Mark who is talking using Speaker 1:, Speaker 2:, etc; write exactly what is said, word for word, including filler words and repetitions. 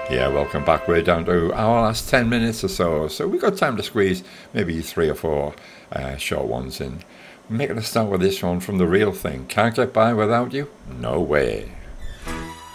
Speaker 1: Yeah, welcome back. We're down to our last ten minutes or so, so we've got time to squeeze maybe three or four uh, short ones in. We're making a start with this one from The Real Thing. Can't Get By Without You? No way.